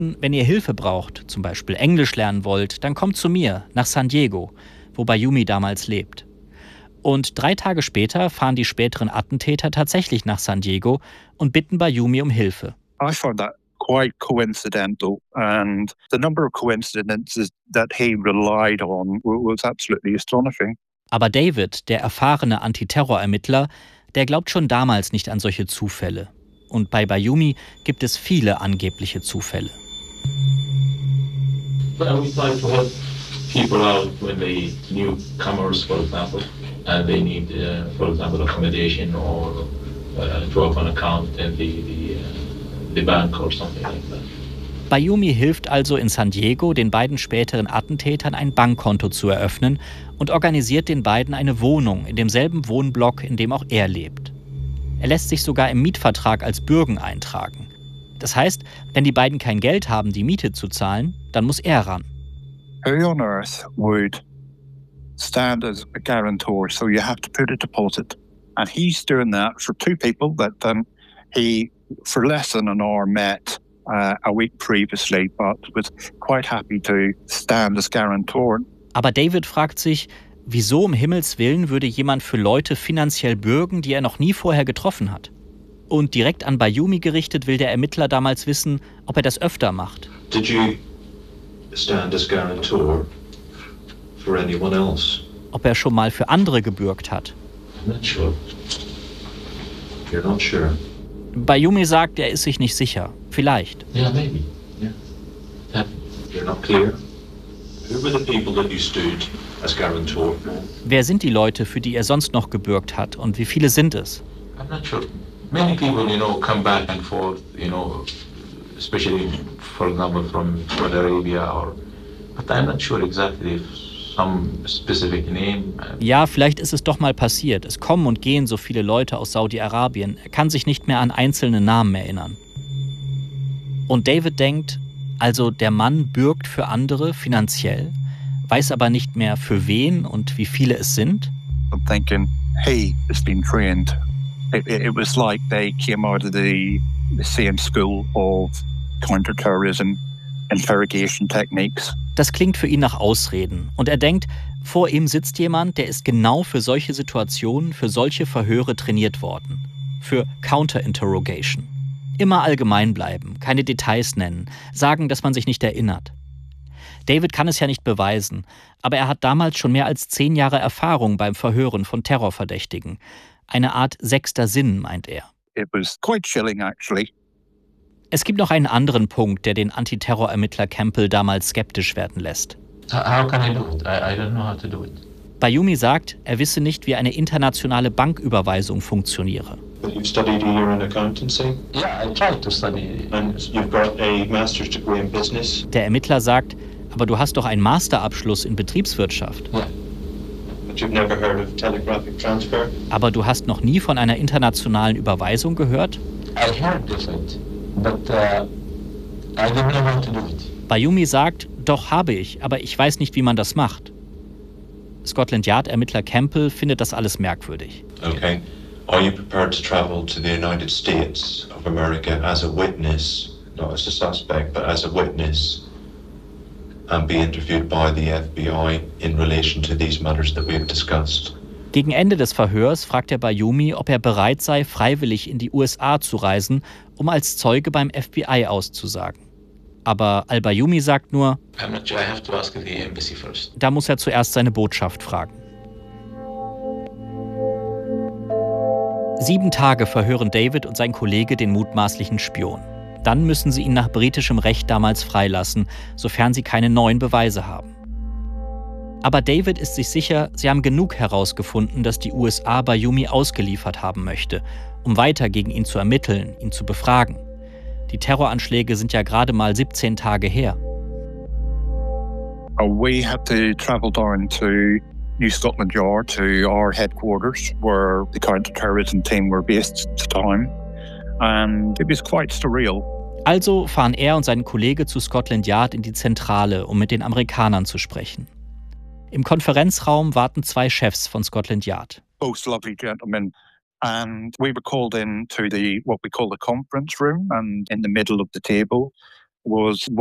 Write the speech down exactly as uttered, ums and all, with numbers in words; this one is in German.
sagten, wenn ihr Hilfe braucht, zum Beispiel Englisch lernen wollt, dann kommt zu mir, nach San Diego, wo Bayoumi damals lebt. Und drei Tage später fahren die späteren Attentäter tatsächlich nach San Diego und bitten Bayoumi um Hilfe. I find that quite coincidental, and the number of coincidences that he relied on was absolutely astonishing. Aber David, der erfahrene Antiterrorermittler, der glaubt schon damals nicht an solche Zufälle. Und bei Bayoumi gibt es viele angebliche Zufälle. Well, we try to help people out when they newcomers, for example, and they need, uh, for example, accommodation or uh, to open an account in the, the, uh, the bank or something like that. Bayoumi hilft also in San Diego, den beiden späteren Attentätern ein Bankkonto zu eröffnen und organisiert den beiden eine Wohnung in demselben Wohnblock, in dem auch er lebt. Er lässt sich sogar im Mietvertrag als Bürgen eintragen. Das heißt, wenn die beiden kein Geld haben, die Miete zu zahlen, dann muss er ran. Who on earth would stand as a guarantor? So you have to put a deposit. And he's doing that for two people that um, he, for less than an hour, met uh, a week previously, but was quite happy to stand as guarantor. Aber David fragt sich, wieso um Himmels Willen würde jemand für Leute finanziell bürgen, die er noch nie vorher getroffen hat? Und direkt an Bayoumi gerichtet will der Ermittler damals wissen, ob er das öfter macht. Did you stand as guarantor for anyone else? Ob er schon mal für andere gebürgt hat. I'm not sure. You're not sure? Bayoumi sagt, er ist sich nicht sicher. Vielleicht. Yeah, maybe. Yeah. That, you're not clear? Who were the people that you stood as guarantor for? Wer sind die Leute, für die er sonst noch gebürgt hat und wie viele sind es? I'm not sure. Many people, you know, come back and forth, you know, especially, for example, from Saudi Arabia or, but I'm not sure exactly if some specific name. Ja, vielleicht ist es doch mal passiert. Es kommen und gehen so viele Leute aus Saudi-Arabien. Er kann sich nicht mehr an einzelne Namen erinnern. Und David denkt, also der Mann bürgt für andere finanziell, weiß aber nicht mehr für wen und wie viele es sind. I'm thinking, he has been trained. It, it was like they came out of the, the same school of counterterrorism interrogation techniques. Das klingt für ihn nach Ausreden. Und er denkt, vor ihm sitzt jemand, der ist genau für solche Situationen, für solche Verhöre trainiert worden. Für Counterinterrogation. Immer allgemein bleiben, keine Details nennen, sagen, dass man sich nicht erinnert. David kann es ja nicht beweisen, aber er hat damals schon mehr als zehn Jahre Erfahrung beim Verhören von Terrorverdächtigen. Eine Art sechster Sinn, meint er. It was quite chilling, actually. Es gibt noch einen anderen Punkt, der den Antiterrorermittler Campbell damals skeptisch werden lässt. How can I do it? I, I don't know how to do it. Bayoumi sagt, er wisse nicht, wie eine internationale Banküberweisung funktioniere. You've studied a year in accountancy? Yeah, I tried to study. And you've got a master's degree in business? Der Ermittler sagt, aber du hast doch einen Masterabschluss in Betriebswirtschaft. Yeah. But you've never heard of telegraphic transfer? Aber du hast noch nie von einer internationalen Überweisung gehört? I heard of it, but uh, I don't know how to do it. Bayoumi sagt, doch habe ich, aber ich weiß nicht, wie man das macht. Scotland Yard-Ermittler Campbell findet das alles merkwürdig. Okay. Are you prepared to travel to the United States of America as a witness, not as a suspect, but as a witness, and be interviewed by the F B I in relation to these matters that we have discussed? Gegen Ende des Verhörs fragt er Bayoumi, ob er bereit sei, freiwillig in die U S A zu reisen, um als Zeuge beim F B I auszusagen. Aber al-Bayoumi sagt nur, I'm not sure. I have to ask the embassy first. da muss er zuerst seine Botschaft fragen. Sieben Tage verhören David und sein Kollege den mutmaßlichen Spion. Dann müssen sie ihn nach britischem Recht damals freilassen, sofern sie keine neuen Beweise haben. Aber David ist sich sicher, sie haben genug herausgefunden, dass die U S A Bayoumi ausgeliefert haben möchte, um weiter gegen ihn zu ermitteln, ihn zu befragen. Die Terroranschläge sind ja gerade mal siebzehn Tage her. We had to travel down to New Scotland Yard, to our headquarters, where the counter-terrorism team were based at the time. And it was quite surreal. Also fahren er und sein Kollege zu Scotland Yard in die Zentrale, um mit den Amerikanern zu sprechen. Im Konferenzraum warten zwei Chefs von Scotland Yard. Both lovely gentlemen. And we were called in to the what we call the conference room, and in the middle of the table was